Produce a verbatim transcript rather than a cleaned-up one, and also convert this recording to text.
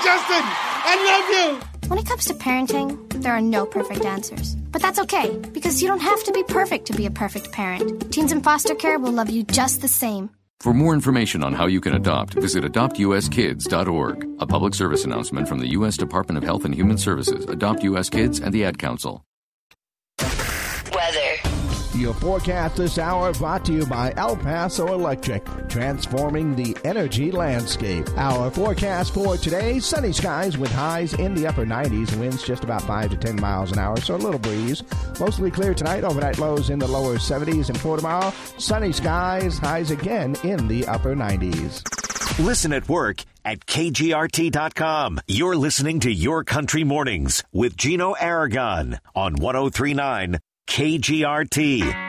Justin. I love you. When it comes to parenting, there are no perfect answers. But that's okay, because you don't have to be perfect to be a perfect parent. Teens in foster care will love you just the same. For more information on how you can adopt, visit adopt u s kids dot org. A public service announcement from the U S Department of Health and Human Services, Adopt U S Kids, and the Ad Council. Weather. Your forecast this hour brought to you by El Paso Electric, transforming the energy landscape. Our forecast for today, sunny skies with highs in the upper nineties, winds just about five to ten miles an hour, so a little breeze. Mostly clear tonight, overnight lows in the lower seventies, and for tomorrow, sunny skies, highs again in the upper nineties. Listen at work at K G R T dot com. You're listening to Your Country Mornings with Gino Aragon on one oh three point nine K G R T.